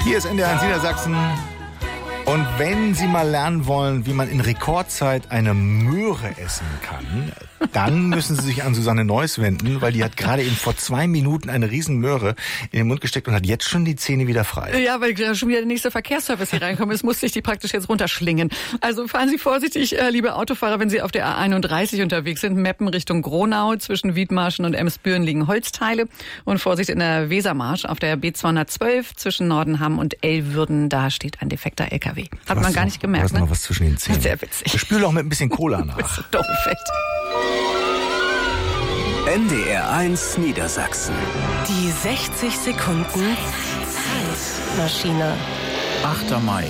Hier ist NDR 1 Niedersachsen. Und wenn Sie mal lernen wollen, wie man in Rekordzeit eine Möhre essen kann, dann müssen Sie sich an Susanne Neuss wenden, weil die hat gerade eben vor 2 Minuten eine riesen Möhre in den Mund gesteckt und hat jetzt schon die Zähne wieder frei. Ja, weil schon wieder der nächste Verkehrsservice hier reinkommt. Es musste ich die praktisch jetzt runterschlingen. Also fahren Sie vorsichtig, liebe Autofahrer, wenn Sie auf der A31 unterwegs sind. Meppen Richtung Gronau. Zwischen Wiedmarschen und Emsbüren liegen Holzteile. Und Vorsicht in der Wesermarsch auf der B212 zwischen Nordenham und Elwürden. Da steht ein defekter LKW. Hat man gar nicht gemerkt, ne? Du hast noch was zwischen den Zähnen. Sehr witzig. Spül auch mit ein bisschen Cola nach. Das ist so doof, echt. NDR 1 Niedersachsen. Die 60 Sekunden Zeitmaschine. 8. Mai.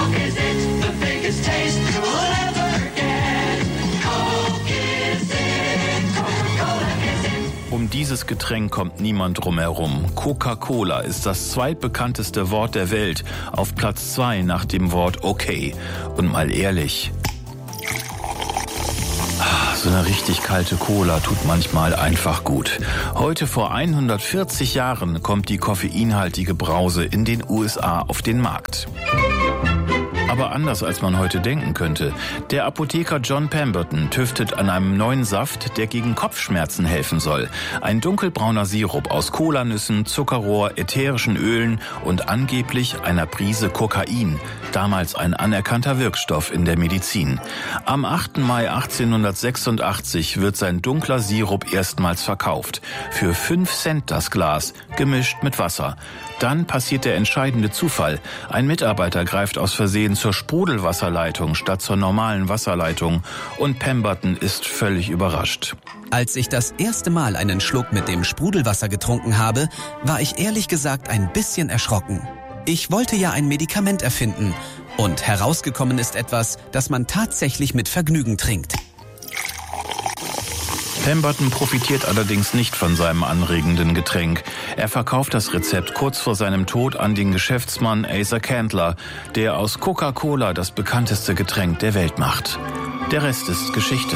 Um dieses Getränk kommt niemand drum herum. Coca-Cola ist das zweitbekannteste Wort der Welt, auf Platz 2 nach dem Wort okay. Und mal ehrlich, so eine richtig kalte Cola tut manchmal einfach gut. Heute vor 140 Jahren kommt die koffeinhaltige Brause in den USA auf den Markt. Aber anders als man heute denken könnte. Der Apotheker John Pemberton tüftet an einem neuen Saft, der gegen Kopfschmerzen helfen soll. Ein dunkelbrauner Sirup aus Kolanüssen, Zuckerrohr, ätherischen Ölen und angeblich einer Prise Kokain. Damals ein anerkannter Wirkstoff in der Medizin. Am 8. Mai 1886 wird sein dunkler Sirup erstmals verkauft. Für 5 Cent das Glas, gemischt mit Wasser. Dann passiert der entscheidende Zufall. Ein Mitarbeiter greift aus Versehen zur Sprudelwasserleitung statt zur normalen Wasserleitung und Pemberton ist völlig überrascht. Als ich das erste Mal einen Schluck mit dem Sprudelwasser getrunken habe, war ich ehrlich gesagt ein bisschen erschrocken. Ich wollte ja ein Medikament erfinden und herausgekommen ist etwas, das man tatsächlich mit Vergnügen trinkt. Pemberton profitiert allerdings nicht von seinem anregenden Getränk. Er verkauft das Rezept kurz vor seinem Tod an den Geschäftsmann Asa Candler, der aus Coca-Cola das bekannteste Getränk der Welt macht. Der Rest ist Geschichte.